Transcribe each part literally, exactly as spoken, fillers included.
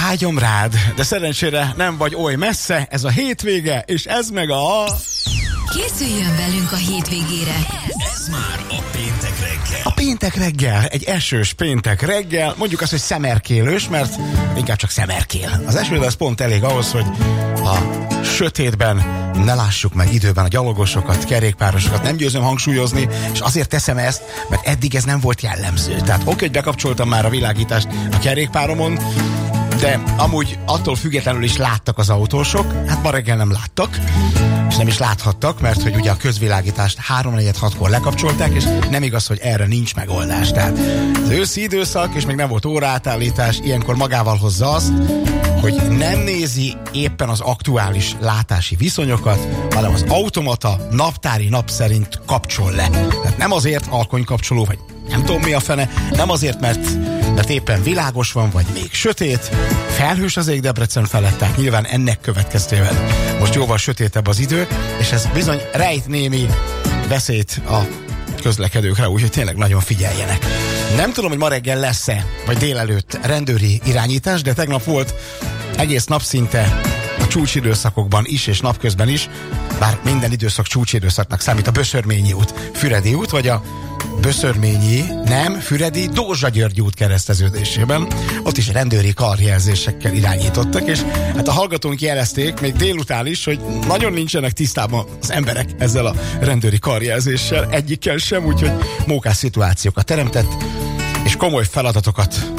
Vágyom rád, de szerencsére nem vagy oly messze, ez a hétvége, és ez meg a... Készüljön velünk a hétvégére. Ez, ez már a péntek reggel. A péntek reggel, egy esős péntek reggel, mondjuk azt, hogy szemerkélős, mert inkább csak szemerkél. Az eső az pont elég ahhoz, hogy a sötétben ne lássuk meg időben a gyalogosokat, kerékpárosokat, nem győzöm hangsúlyozni, és azért teszem ezt, mert eddig ez nem volt jellemző. Tehát oké, hogy bekapcsoltam már a világítást a kerékpáromon, de amúgy attól függetlenül is láttak az autósok, hát ma reggel nem láttak, és nem is láthattak, mert hogy ugye a közvilágítást háromnegyed hatkor lekapcsolták, és nem igaz, hogy erre nincs megoldás. Tehát az őszi időszak, és még nem volt óraátállítás, ilyenkor magával hozza azt, hogy nem nézi éppen az aktuális látási viszonyokat, hanem az automata naptári nap szerint kapcsol le. Tehát nem azért alkonykapcsoló, vagy nem tudom mi a fene, nem azért, mert, mert éppen világos van, vagy még sötét, felhős az ég Debrecen felett, tehát nyilván ennek következtében most jóval sötétebb az idő, és ez bizony rejt némi veszélyt a közlekedőkre, úgyhogy tényleg nagyon figyeljenek. Nem tudom, hogy ma reggel lesz-e, vagy délelőtt rendőri irányítás, de tegnap volt egész nap szinte a csúcsidőszakokban is, és napközben is, bár minden időszak csúcsidőszaknak számít a Böszörményi út, Füredi út, vagy a Böszörményi, nem, Füredi, Dózsa György út kereszteződésében. Ott is rendőri karjelzésekkel irányítottak, és hát a hallgatónk jelezték még délután is, hogy nagyon nincsenek tisztában az emberek ezzel a rendőri karjelzéssel, egyikkel sem, úgyhogy mókás szituációkat teremtett, és komoly feladatokat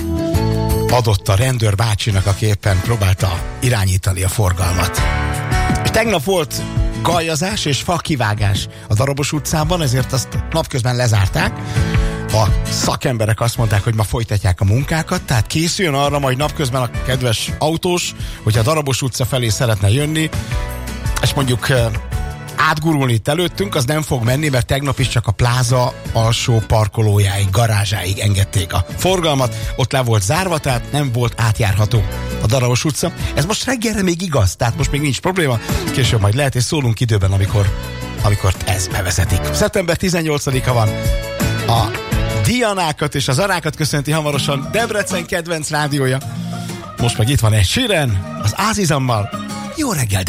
adott a rendőr bácsinak, aki éppen próbálta irányítani a forgalmat. És tegnap volt gajazás és fakivágás a Darabos utcában, ezért azt napközben lezárták. A szakemberek azt mondták, hogy ma folytatják a munkákat, tehát készüljön arra majd napközben a kedves autós, hogyha a Darabos utca felé szeretne jönni, és mondjuk átgurulni itt előttünk, az nem fog menni, mert tegnap is csak a pláza alsó parkolójáig, garázsáig engedték a forgalmat, ott le volt zárva, tehát nem volt átjárható a Darabos utca. Ez most reggelre még igaz, tehát most még nincs probléma, később majd lehet, és szólunk időben, amikor, amikor ez bevezetik. szeptember tizennyolcadika van, a Dianákat és az Arákat köszönti hamarosan Debrecen kedvenc rádiója. Most meg itt van egy Sheeran, az Ázizammal. Jó reggel,